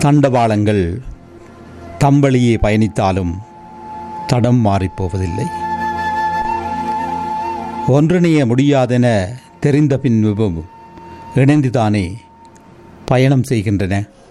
தண்டவாளங்கள் தம்பளியே பயணித்தாலும் தடம் மாறிப்போவதில்லை. ஒன்றிணைய முடியாதென தெரிந்த பின்பும் இணைந்துதானே பயணம் செய்கின்றன.